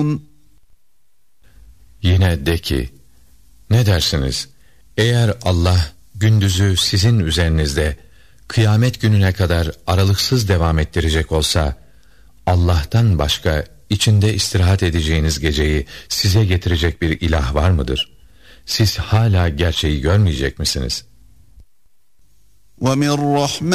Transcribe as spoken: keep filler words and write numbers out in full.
Yine de ki, ne dersiniz? Eğer Allah gündüzü sizin üzerinizde kıyamet gününe kadar aralıksız devam ettirecek olsa, Allah'tan başka içinde istirahat edeceğiniz geceyi size getirecek bir ilah var mıdır? Siz hala gerçeği görmeyecek misiniz? وَمِنْ رَحْمَةِ